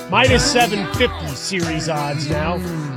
Minus 750 series odds now.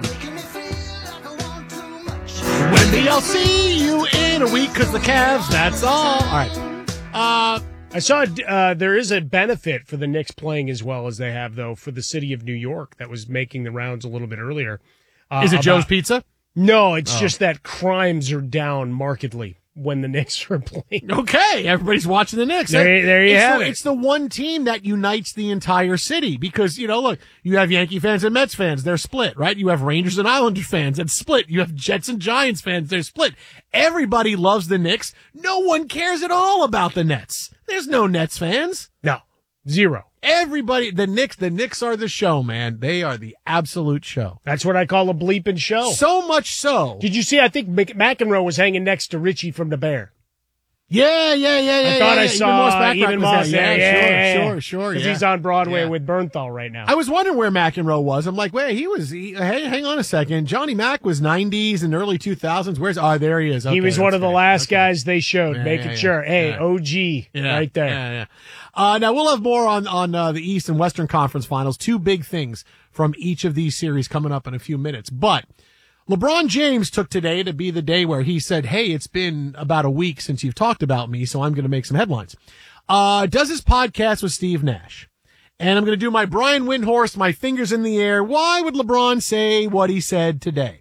Wendy, I'll see you in a week because the Cavs, that's all. All right. I saw there is a benefit for the Knicks playing as well as they have, though, for the city of New York that was making the rounds a little bit earlier. Is it Joe's Pizza? No, it's just that crimes are down markedly when the Knicks are playing. Okay, everybody's watching the Knicks. There you have it. It's the one team that unites the entire city because, look, you have Yankee fans and Mets fans. They're split, right? You have Rangers and Islanders fans. That's split. You have Jets and Giants fans. They're split. Everybody loves the Knicks. No one cares at all about the Nets. There's no Nets fans. No, zero. Everybody, the Knicks are the show, man. They are the absolute show. That's what I call a bleeping show. So much so. Did you see? I think McEnroe was hanging next to Richie from the Bear. Yeah. I thought I saw even Moss. Yeah, sure. Because he's on Broadway with Bernthal right now. I was wondering where McEnroe was. I'm like, wait, hey, hang on a second. Johnny Mac was 90s and early 2000s. There he is. Okay, he was one of the last guys they showed, making sure. Hey, OG, right there. Yeah. Now we'll have more on the East and Western Conference Finals. Two big things from each of these series coming up in a few minutes. But LeBron James took today to be the day where he said, hey, it's been about a week since you've talked about me, so I'm going to make some headlines. Does his podcast with Steve Nash. And I'm going to do my Brian Windhorst, my fingers in the air. Why would LeBron say what he said today?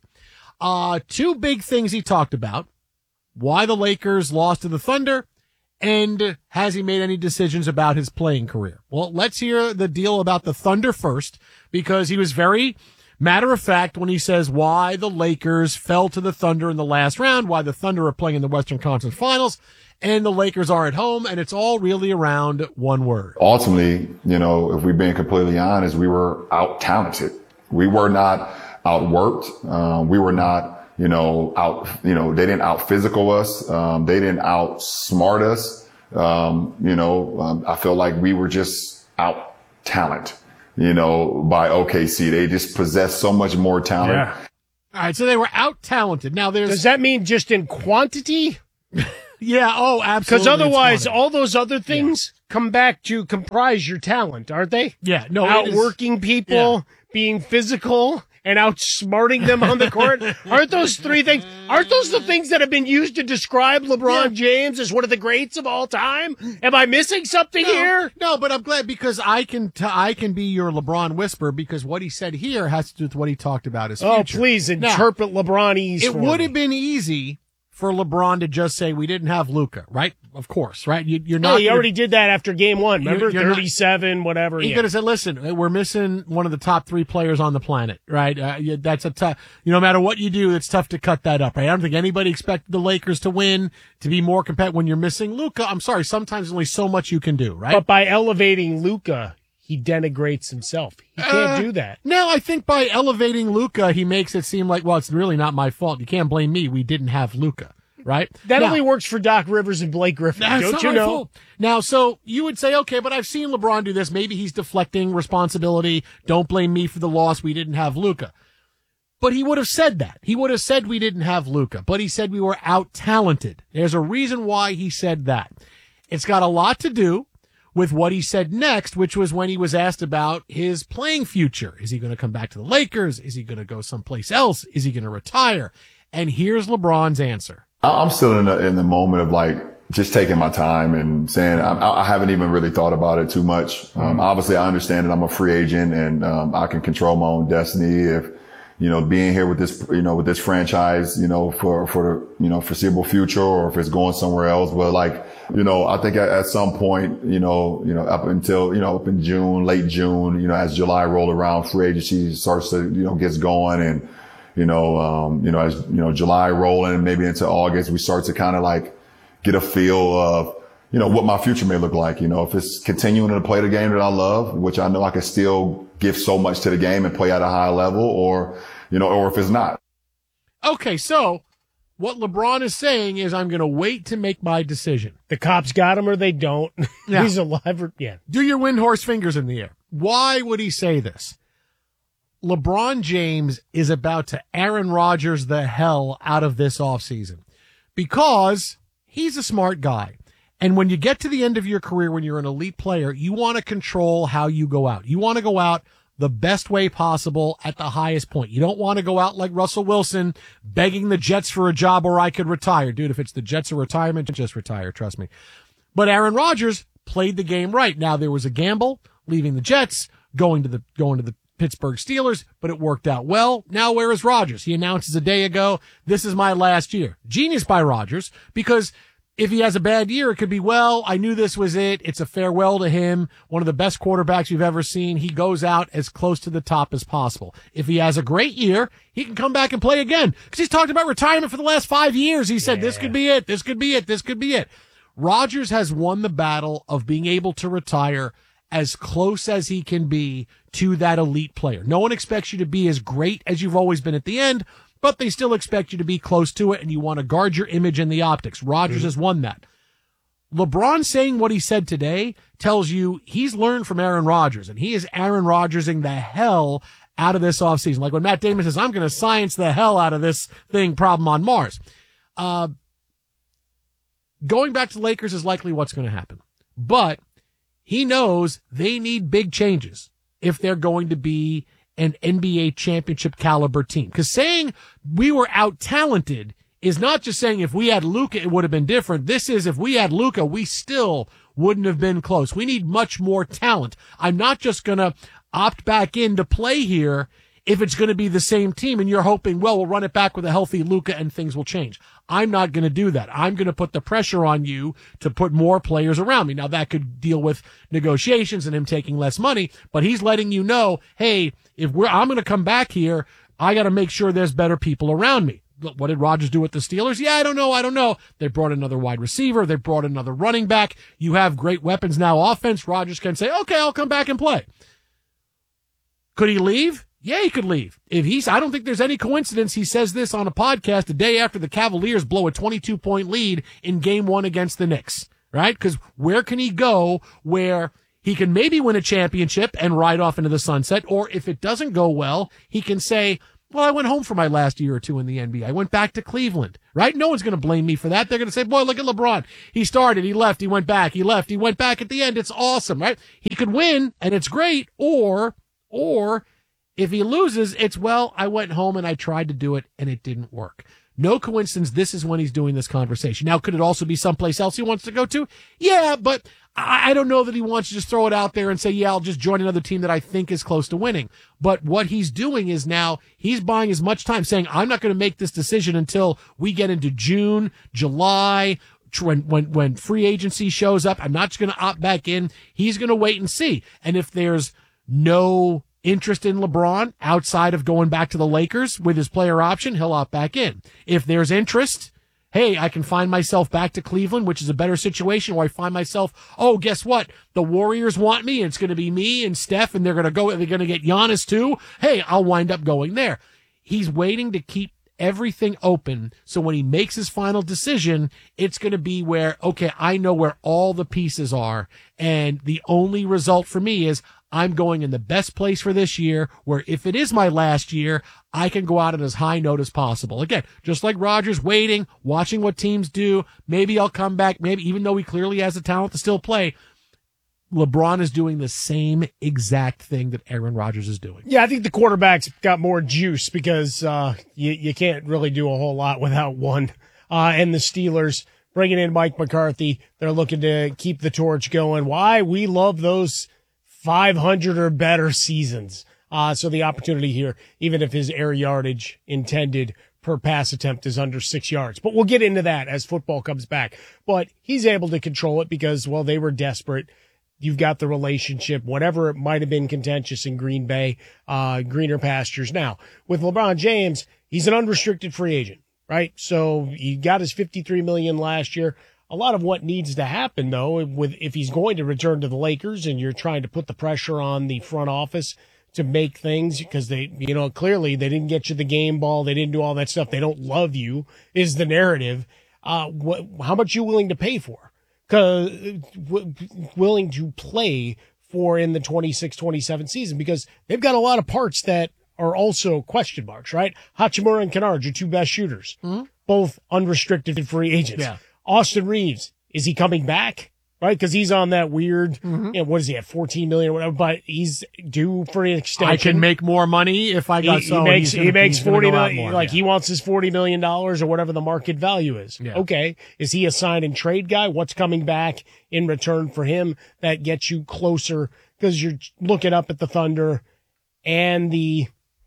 Two big things he talked about. Why the Lakers lost to the Thunder. And has he made any decisions about his playing career? Well, let's hear the deal about the Thunder first, because he was very matter of fact when he says why the Lakers fell to the Thunder in the last round, why the Thunder are playing in the Western Conference Finals, and the Lakers are at home, and it's all really around one word. Ultimately, if we're being completely honest, we were out-talented. We were not outworked. We were not they didn't out-physical us. They didn't outsmart us. I feel like we were just out-talent, by OKC. They just possessed so much more talent. Yeah. All right, so they were out-talented. Now, does that mean just in quantity? Yeah, absolutely. Because otherwise, all those other things come back to comprise your talent, aren't they? Yeah, no. Outworking people, being physical, and outsmarting them on the court. Aren't those three things? Aren't those the things that have been used to describe LeBron James as one of the greats of all time? Am I missing something here? No, but I'm glad because I can be your LeBron whisperer because what he said here has to do with what he talked about his future. Oh, please interpret LeBronese. It would have been easy for LeBron to just say we didn't have Luka, right? Of course, right? You're not. He already did that after game one. Remember, 37, whatever. He could have said, "Listen, we're missing one of the top 3 players on the planet, right? That's a tough. No matter what you do, it's tough to cut that up, right? I don't think anybody expected the Lakers to win, to be more competitive when you're missing Luka. I'm sorry, sometimes there's only so much you can do, right? But by elevating Luka, he denigrates himself. He can't do that. No, I think by elevating Luka, he makes it seem like, well, it's really not my fault. You can't blame me. We didn't have Luka. Right? That only works for Doc Rivers and Blake Griffin. Don't you know? Fault. Now, so you would say, okay, but I've seen LeBron do this. Maybe he's deflecting responsibility. Don't blame me for the loss. We didn't have Luka. But he would have said that. He would have said we didn't have Luka. But he said we were out-talented. There's a reason why he said that. It's got a lot to do with what he said next, which was when he was asked about his playing future. Is he going to come back to the Lakers? Is he going to go someplace else? Is he going to retire? And here's LeBron's answer. I'm still in the moment of just taking my time and saying I haven't even really thought about it too much. Obviously I understand that I'm a free agent and I can control my own destiny if being here with this franchise for the foreseeable future or if it's going somewhere else. But I think at some point up in June, late June, as July roll around, free agency starts to gets going and as July rolling, maybe into August, we start to kind of get a feel of, what my future may look like. If it's continuing to play the game that I love, which I know I can still give so much to the game and play at a high level or if it's not. Okay. So what LeBron is saying is I'm going to wait to make my decision. The cops got him or they don't. Yeah. He's alive. Do your Windhorst fingers in the air. Why would he say this? LeBron James is about to Aaron Rodgers the hell out of this offseason because he's a smart guy. And when you get to the end of your career, when you're an elite player, you want to control how you go out. You want to go out the best way possible at the highest point. You don't want to go out like Russell Wilson begging the Jets for a job or I could retire. Dude, if it's the Jets or retirement, just retire, trust me. But Aaron Rodgers played the game right. Now there was a gamble leaving the Jets, going to the Pittsburgh Steelers, but it worked out well. Now where is Rodgers? He announces a day ago, this is my last year. Genius by Rodgers, because if he has a bad year, it could be, well, I knew this was it. It's a farewell to him. One of the best quarterbacks you've ever seen. He goes out as close to the top as possible. If he has a great year, he can come back and play again. Because he's talked about retirement for the last 5 years. He said, This could be it. This could be it. This could be it. Rodgers has won the battle of being able to retire as close as he can be to that elite player. No one expects you to be as great as you've always been at the end, but they still expect you to be close to it, and you want to guard your image and the optics. Rodgers has won that. LeBron saying what he said today tells you he's learned from Aaron Rodgers, and he is Aaron Rodgersing the hell out of this offseason. Like when Matt Damon says, I'm going to science the hell out of this thing problem on Mars. Going back to the Lakers is likely what's going to happen. But he knows they need big changes if they're going to be an NBA championship caliber team. Because saying we were out-talented is not just saying if we had Luka, it would have been different. This is if we had Luka, we still wouldn't have been close. We need much more talent. I'm not just going to opt back in to play here if it's going to be the same team and you're hoping, well, we'll run it back with a healthy Luka and things will change. I'm not going to do that. I'm going to put the pressure on you to put more players around me. Now that could deal with negotiations and him taking less money, but he's letting you know, hey, I'm going to come back here, I got to make sure there's better people around me. What did Rodgers do with the Steelers? Yeah, I don't know. They brought another wide receiver. They brought another running back. You have great weapons now offense. Rodgers can say, okay, I'll come back and play. Could he leave? Yeah, he could leave. I don't think there's any coincidence he says this on a podcast the day after the Cavaliers blow a 22-point lead in game 1 against the Knicks, right? Because where can he go where he can maybe win a championship and ride off into the sunset? Or if it doesn't go well, he can say, well, I went home for my last year or two in the NBA. I went back to Cleveland, right? No one's going to blame me for that. They're going to say, boy, look at LeBron. He started, he left, he went back, he left, he went back at the end. It's awesome, right? He could win and it's great. Or if he loses, it's, well, I went home and I tried to do it and it didn't work. No coincidence, this is when he's doing this conversation. Now, could it also be someplace else he wants to go to? Yeah, but I don't know that he wants to just throw it out there and say, yeah, I'll just join another team that I think is close to winning. But what he's doing is now he's buying as much time, saying, I'm not going to make this decision until we get into June, July, when free agency shows up. I'm not just going to opt back in. He's going to wait and see. And if there's no interest in LeBron outside of going back to the Lakers with his player option, he'll opt back in. If there's interest, hey, I can find myself back to Cleveland, which is a better situation, or I find myself, oh, guess what? The Warriors want me, and it's going to be me and Steph, and they're going to get Giannis too. Hey, I'll wind up going there. He's waiting to keep everything open, so when he makes his final decision, it's going to be where, okay, I know where all the pieces are, and the only result for me is I'm going in the best place for this year, where if it is my last year, I can go out on as high note as possible. Again, just like Rodgers, waiting, watching what teams do. Maybe I'll come back. Maybe even though he clearly has the talent to still play, LeBron is doing the same exact thing that Aaron Rodgers is doing. Yeah, I think the quarterback's got more juice because you can't really do a whole lot without one. And the Steelers bringing in Mike McCarthy, they're looking to keep the torch going. Why? We love those 500 or better seasons. So the opportunity here, even if his air yardage intended per pass attempt is under 6 yards. But we'll get into that as football comes back. But he's able to control it because, well, they were desperate. You've got the relationship, whatever it might have been contentious in Green Bay, greener pastures. Now, with LeBron James, he's an unrestricted free agent, right? So he got his $53 million last year. A lot of what needs to happen, though, if he's going to return to the Lakers and you're trying to put the pressure on the front office to make things, because they, clearly they didn't get you the game ball, they didn't do all that stuff, they don't love you, is the narrative. How much you willing to pay for? Willing to play for in the 26-27 season, because they've got a lot of parts that are also question marks, right? Hachimura and Kennard, your two best shooters, both unrestricted free agents. Yeah. Austin Reeves, is he coming back? right? Because he's on that weird, what is he at, $14 million or whatever, but he's due for an extension. I can make more money if I got he makes $40 million, more, he wants his $40 million or whatever the market value is. Yeah. Okay. Is he a sign and trade guy? What's coming back in return for him that gets you closer? Because you're looking up at the Thunder and the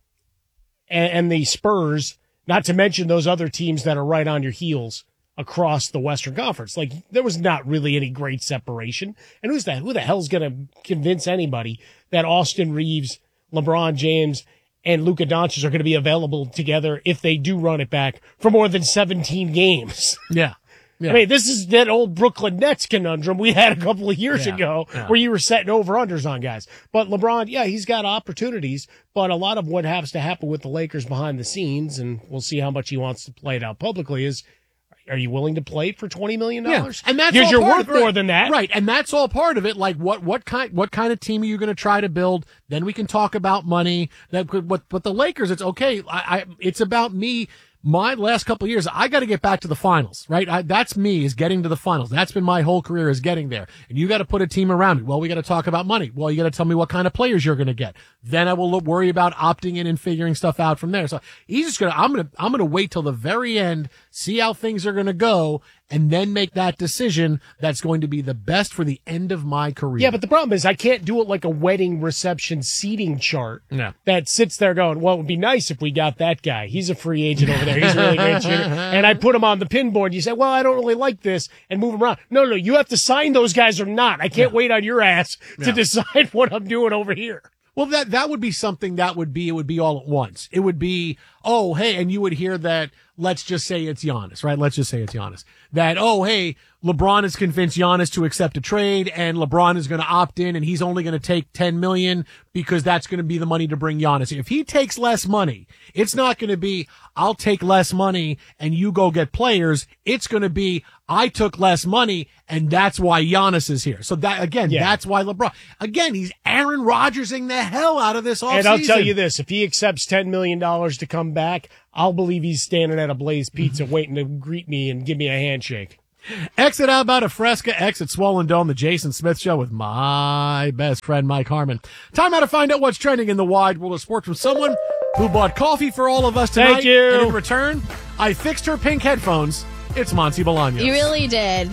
Spurs, not to mention those other teams that are right on your heels across the Western Conference. Like, there was not really any great separation. And who the hell's going to convince anybody that Austin Reeves, LeBron James, and Luka Doncic are going to be available together if they do run it back for more than 17 games? Yeah. Yeah. I mean, this is that old Brooklyn Nets conundrum we had a couple of years ago where you were setting over-unders on guys. But LeBron, he's got opportunities, but a lot of what has to happen with the Lakers behind the scenes, and we'll see how much he wants to play it out publicly, is, are you willing to play for $20 million? Yeah. And that's because all you're part worth of it. more than that. Right. And that's all part of it. Like, what kind of team are you going to try to build? Then we can talk about money. But the Lakers, it's okay. It's about me. My last couple of years, I got to get back to the finals, right? That's me, is getting to the finals. That's been my whole career, is getting there. And you got to put a team around it. Well, we got to talk about money. Well, you got to tell me what kind of players you're going to get. Then I will worry about opting in and figuring stuff out from there. So I'm going to wait till the very end, see how things are going to go, and then make that decision that's going to be the best for the end of my career. Yeah, but the problem is I can't do it like a wedding reception seating chart that sits there going, well, it would be nice if we got that guy. He's a free agent over there. He's a really great shooter. And I put him on the pin board. You say, well, I don't really like this, and move him around. No, you have to sign those guys or not. I can't wait on your ass to decide what I'm doing over here. Well, that would be something it would be all at once. It would be, oh, hey, and you would hear that, let's just say it's Giannis, right? Let's just say it's Giannis. That, oh, hey, LeBron has convinced Giannis to accept a trade, and LeBron is going to opt in, and he's only going to take $10 million because that's going to be the money to bring Giannis. If he takes less money, it's not going to be, I'll take less money and you go get players. It's going to be, I took less money, and that's why Giannis is here. So that, again, that's why LeBron, again, he's Aaron Rodgersing the hell out of this offseason. And I'll tell you this, if he accepts $10 million to come back, I'll believe he's standing at a Blaze Pizza waiting to greet me and give me a handshake. Exit Alberta Fresca, exit Swollen Dome, the Jason Smith Show with my best friend, Mike Harmon. Time out to find out what's trending in the wide world of sports from someone who bought coffee for all of us tonight. Thank you. And in return, I fixed her pink headphones. It's Monty Bolaños. You really did.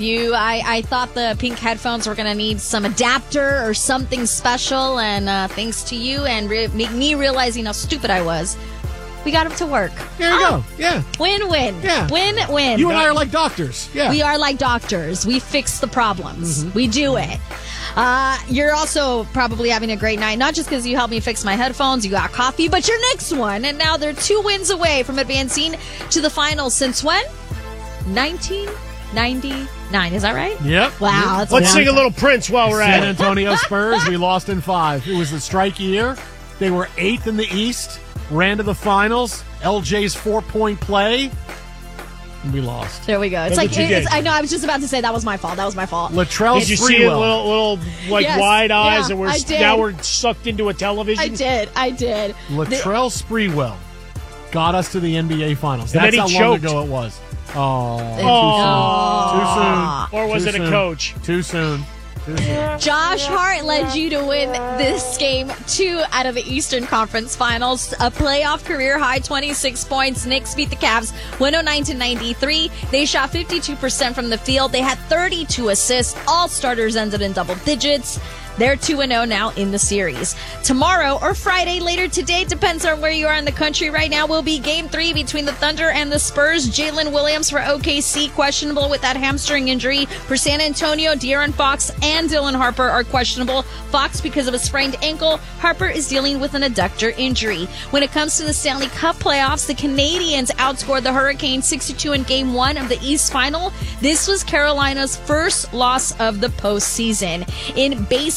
I thought the pink headphones were going to need some adapter or something special, and thanks to you and me realizing how stupid I was, we got them to work. There you go. Yeah. Win-win. Yeah. Win-win. You and I are like doctors. Yeah. We are like doctors. We fix the problems. We do it. You're also probably having a great night, not just because you helped me fix my headphones, you got coffee, but your next one. And now they're 2 wins away from advancing to the finals. Since when? 1999. Is that right? Yep. Wow. That's Let's sing a little Prince while we're at San it. Antonio Spurs, we lost in 5. It was the strike year. They were 8th in the East, ran to the finals. LJ's 4-point play, and we lost. There we go. It's That's like, what you did. I know, I was just about to say that was my fault. Latrell Did you see it, Sprewell. little like Yes, wide eyes, yeah, and I did. now we're sucked into a television? I did. Latrell Sprewell got us to the NBA Finals. And That's then how he long choked. ago it was. Oh, Oh. too soon. Or was Too it a soon. coach? Too soon. Josh Hart led you to win this game 2 out of the Eastern Conference Finals. A playoff career high 26 points. Knicks beat the Cavs 109-93. They shot 52% from the field. They had 32 assists. All starters ended in double digits. They're 2-0 now in the series. Tomorrow or Friday later today, depends on where you are in the country right now, will be Game 3 between the Thunder and the Spurs. Jalen Williams for OKC, questionable with that hamstring injury. For San Antonio, De'Aaron Fox and Dylan Harper are questionable. Fox because of a sprained ankle. Harper is dealing with an adductor injury. When it comes to the Stanley Cup playoffs, the Canadians outscored the Hurricanes 62 in Game 1 of the East Final. This was Carolina's first loss of the postseason. In baseball,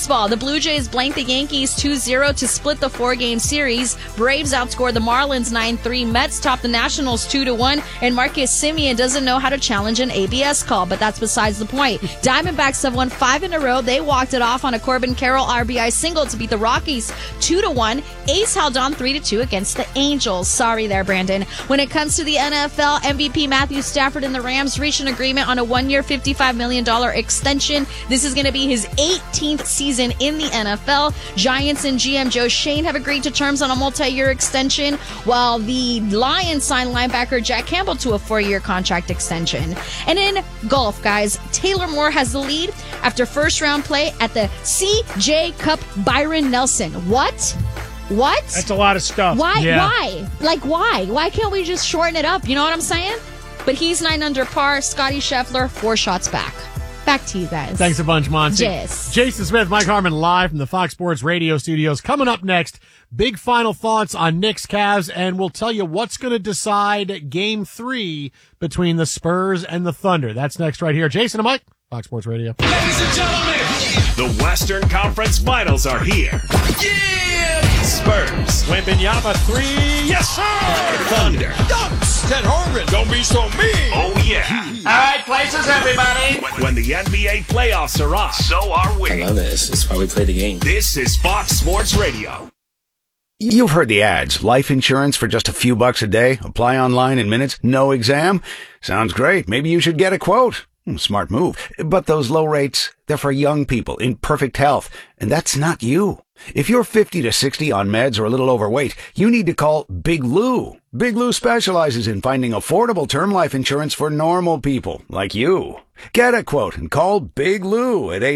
baseball, the Blue Jays blanked the Yankees 2-0 to split the 4-game series. Braves outscored the Marlins 9-3. Mets topped the Nationals 2-1. And Marcus Semien doesn't know how to challenge an ABS call, but that's besides the point. Diamondbacks have won 5 in a row. They walked it off on a Corbin Carroll RBI single to beat the Rockies 2-1. A's held on 3-2 against the Angels. Sorry there, Brandon. When it comes to the NFL, MVP Matthew Stafford and the Rams reached an agreement on a 1-year, $55 million extension. This is going to be his 18th season in the NFL. Giants and GM Joe Shane have agreed to terms on a multi-year extension, while the Lions signed linebacker Jack Campbell to a 4-year contract extension. And in golf, guys, Taylor Moore has the lead after first-round play at the CJ Cup. Byron Nelson. What? That's a lot of stuff. Why? Yeah. Why? Why? Why can't we just shorten it up? You know what I'm saying? But he's 9 under par. Scotty Scheffler, 4 shots back. Back to you guys. Thanks a bunch, Monty. Yes. Jason Smith, Mike Harmon, live from the Fox Sports Radio studios. Coming up next, big final thoughts on Knicks Cavs, and we'll tell you what's going to decide Game 3 between the Spurs and the Thunder. That's next right here. Jason and Mike, Fox Sports Radio. Ladies and gentlemen, the Western Conference Finals are here. Yeah! Spurs. Wembanyama 3. Yes, sir! Thunder. Dunks! Ted Holmgren. Don't be so mean. Oh, yeah. All right, places, everybody. When the NBA playoffs are on, so are we. I love this. It's why we play the game. This is Fox Sports Radio. You've heard the ads. Life insurance for just a few bucks a day. Apply online in minutes. No exam. Sounds great. Maybe you should get a quote. Smart move. But those low rates, they're for young people in perfect health. And that's not you. If you're 50 to 60 on meds or a little overweight, you need to call Big Lou. Big Lou specializes in finding affordable term life insurance for normal people like you. Get a quote and call Big Lou at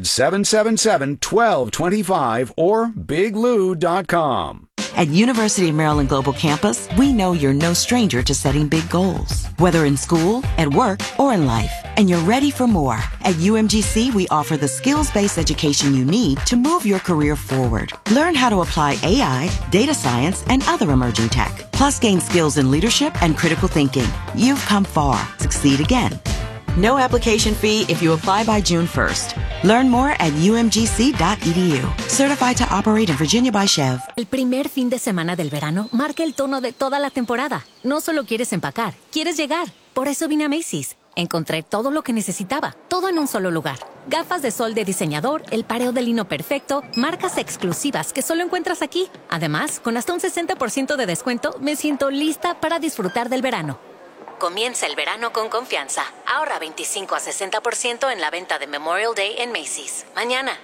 800-777-1225 or biglou.com. At University of Maryland Global Campus, we know you're no stranger to setting big goals, whether in school, at work, or in life. And you're ready for more. At UMGC, we offer the skills-based education you need to move your career forward. Learn how to apply AI, data science, and other emerging tech. Plus gain skills in leadership and critical thinking. You've come far. Succeed again. No application fee if you apply by June 1st. Learn more at umgc.edu. Certified to operate in Virginia by Chev. El primer fin de semana del verano marca el tono de toda la temporada. No solo quieres empacar, quieres llegar. Por eso vine a Macy's. Encontré todo lo que necesitaba, todo en un solo lugar. Gafas de sol de diseñador, el pareo de lino perfecto, marcas exclusivas que solo encuentras aquí. Además, con hasta un 60% de descuento, me siento lista para disfrutar del verano. Comienza el verano con confianza. Ahorra 25 a 60% en la venta de Memorial Day en Macy's. Mañana.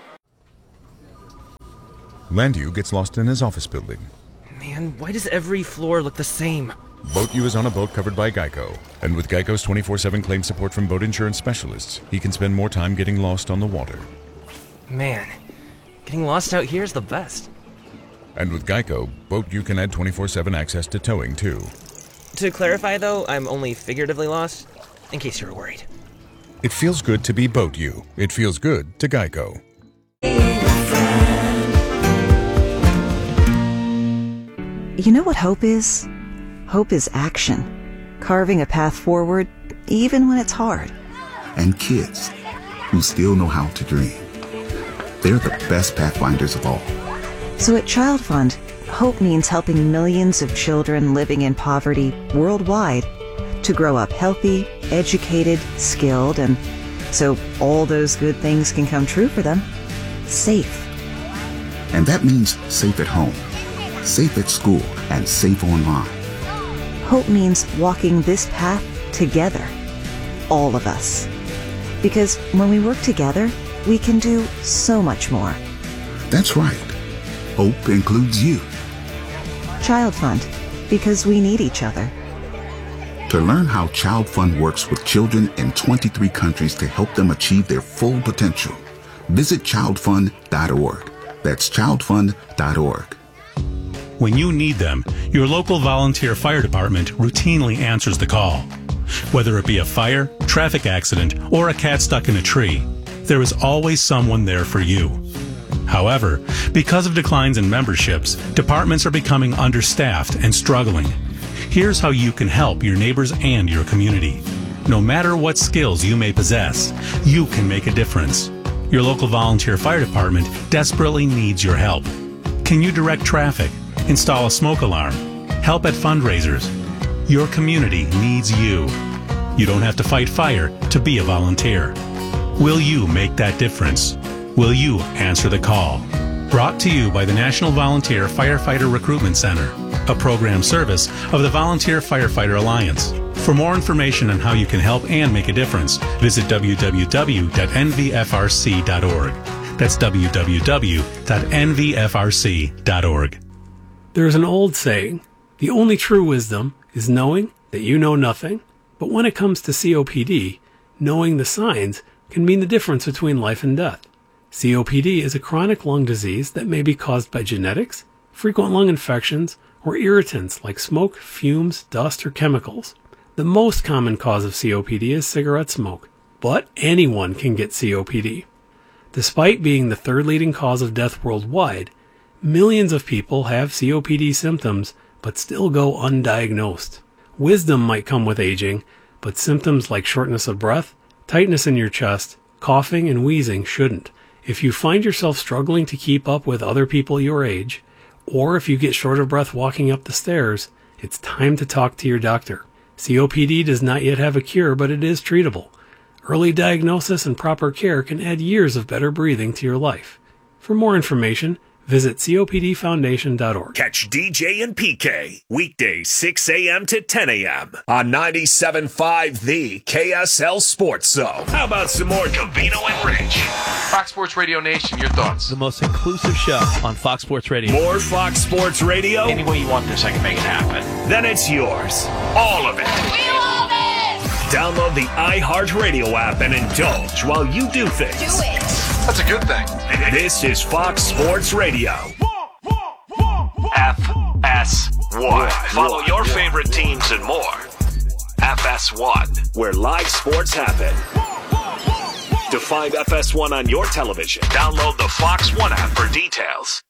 Landu gets lost in his office building. Man, why does every floor look the same? BoatU is on a boat covered by Geico. And with Geico's 24/7 claim support from boat insurance specialists, he can spend more time getting lost on the water. Man, getting lost out here is the best. And with Geico, BoatU can add 24/7 access to towing, too. To clarify, though, I'm only figuratively lost, in case you were worried. It feels good to be BoatU. It feels good to Geico. You know what hope is? Hope is action. Carving a path forward, even when it's hard. And kids who still know how to dream. They're the best pathfinders of all. So at Child Fund, hope means helping millions of children living in poverty worldwide to grow up healthy, educated, skilled, and so all those good things can come true for them. Safe. And that means safe at home, safe at school, and safe online. Hope means walking this path together. All of us. Because when we work together, we can do so much more. That's right. Hope includes you. Child Fund. Because we need each other. To learn how Child Fund works with children in 23 countries to help them achieve their full potential, visit childfund.org. That's childfund.org. When you need them, your local volunteer fire department routinely answers the call. Whether it be a fire, traffic accident, or a cat stuck in a tree, there is always someone there for you. However, because of declines in memberships, departments are becoming understaffed and struggling. Here's how you can help your neighbors and your community. No matter what skills you may possess, you can make a difference. Your local volunteer fire department desperately needs your help. Can you direct traffic, install a smoke alarm, help at fundraisers? Your community needs you. You don't have to fight fire to be a volunteer. Will you make that difference? Will you answer the call? Brought to you by the National Volunteer Firefighter Recruitment Center, a program service of the Volunteer Firefighter Alliance. For more information on how you can help and make a difference, visit www.nvfrc.org. That's www.nvfrc.org. There's an old saying, the only true wisdom is knowing that you know nothing. But when it comes to COPD, knowing the signs can mean the difference between life and death. COPD is a chronic lung disease that may be caused by genetics, frequent lung infections, or irritants like smoke, fumes, dust, or chemicals. The most common cause of COPD is cigarette smoke, but anyone can get COPD. Despite being the third leading cause of death worldwide, millions of people have COPD symptoms but still go undiagnosed. Wisdom might come with aging, but symptoms like shortness of breath, tightness in your chest, coughing, and wheezing shouldn't. If you find yourself struggling to keep up with other people your age, or if you get short of breath walking up the stairs, it's time to talk to your doctor. COPD does not yet have a cure, but it is treatable. Early diagnosis and proper care can add years of better breathing to your life. For more information, visit COPDfoundation.org. Catch DJ and PK weekdays 6 a.m. to 10 a.m. on 97.5 The KSL Sports Zone. How about some more Covino and Rich? Fox Sports Radio Nation, your thoughts? The most inclusive show on Fox Sports Radio. More Fox Sports Radio? Any way you want this, I can make it happen. Then it's yours. All of it. We love it! Download the iHeartRadio app and indulge while you do things. Do it. That's a good thing. This is Fox Sports Radio. FS1. Follow your favorite teams and more. FS1, where live sports happen. To find FS1 on your television, download the Fox One app for details.